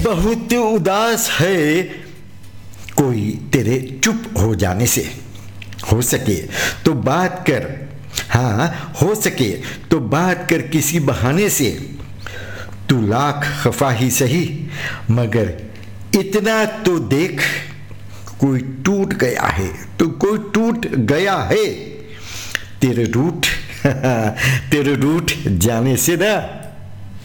बहुत उदास है कोई तेरे चुप हो जाने से। हो सके तो बात कर, हाँ हो सके तो बात कर किसी बहाने से। तू लाख खफा ही सही मगर इतना तो देख, कोई टूट गया है तो कोई टूट गया है। तेरे रूठ तेरे रूठ जाने से ना